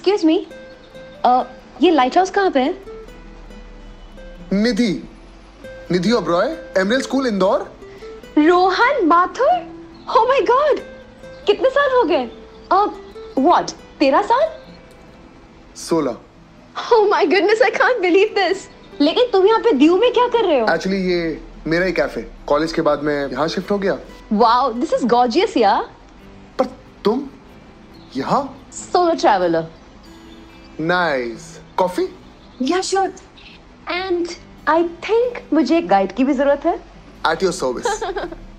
Excuse me, ये light house कहाँ पे है? निधि Oberoi, एमरियल school Indore. Rohan Mathur? Oh my God, कितने साल हो गए? व्हाट, 13 साल? 16। Oh my goodness, I can't believe this. लेकिन तुम यहाँ पे दीव में क्या कर रहे हो? एक्चुअली ये मेरा ही कैफे, कॉलेज के बाद मैं यहाँ शिफ्ट हो गया। वाओ, दिस इज गॉर्जियस यार। पर तुम यहाँ? Solo traveller. नाइस। कॉफी? या श्योर। एंड आई थिंक मुझे एक गाइड की भी जरूरत है। At your service.